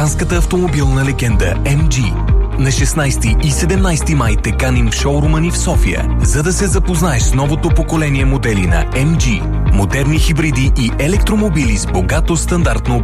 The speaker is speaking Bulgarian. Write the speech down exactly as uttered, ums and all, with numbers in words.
британската автомобилна легенда Ем Джи. На шестнайсети и седемнайсети май те каним в шоурума ни в София, за да се запознаеш с новото поколение модели на Ем Джи. Модерни хибриди и електромобили с богато стандартно